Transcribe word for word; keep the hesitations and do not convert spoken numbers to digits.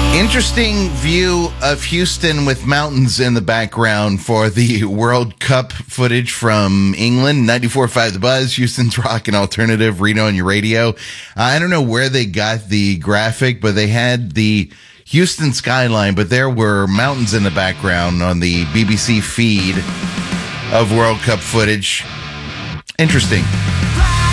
Interesting view of Houston with mountains in the background for the World Cup footage from England. ninety-four point five The Buzz, Houston's rock and alternative, Reno on your radio. Uh, I don't know where they got the graphic, but they had the Houston skyline, but there were mountains in the background on the B B C feed of World Cup footage. Interesting.